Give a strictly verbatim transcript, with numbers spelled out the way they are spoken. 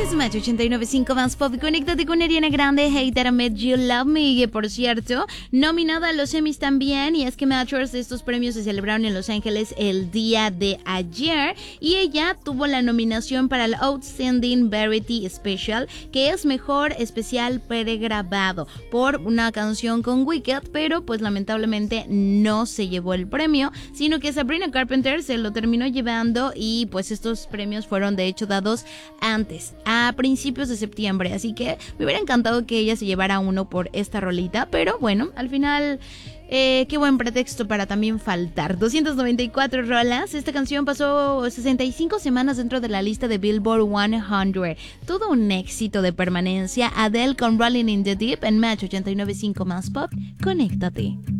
Es Match ochenta y nueve punto cinco más pop. Conéctate con Ariana Grande, Hater, I Met You Love Me. Y por cierto, nominada a los Emmys también. Y es que Masters, estos premios se celebraron en Los Ángeles el día de ayer. Y ella tuvo la nominación para el Outstanding Variety Special, que es mejor especial pregrabado, por una canción con Wicked. Pero pues lamentablemente no se llevó el premio, sino que Sabrina Carpenter se lo terminó llevando. Y pues estos premios fueron de hecho dados antes, a principios de septiembre, así que me hubiera encantado que ella se llevara uno por esta rolita, pero bueno, al final eh, qué buen pretexto para también faltar. Doscientas noventa y cuatro rolas. Esta canción pasó sesenta y cinco semanas dentro de la lista de Billboard cien. Todo un éxito de permanencia. Adele con Rolling in the Deep en Match ochenta y nueve punto cinco más pop. Conéctate.